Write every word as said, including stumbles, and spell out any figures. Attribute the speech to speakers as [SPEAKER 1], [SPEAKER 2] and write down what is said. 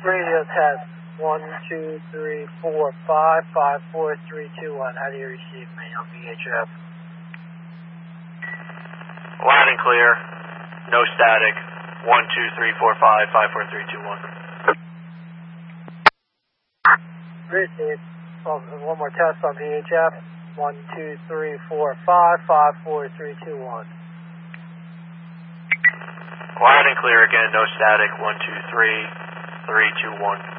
[SPEAKER 1] Radio test. One, two, three, four, five, five, four, three, two, one. How do you receive me on V H F?
[SPEAKER 2] Loud and clear. No static. One, two, three, four, five, five, four, three, two, one.
[SPEAKER 1] Received. Oh, one more test on V H F. One, two, three, four, five, five, four, three, two, one.
[SPEAKER 2] Loud and clear again. No static. One, two, three, three, two, one.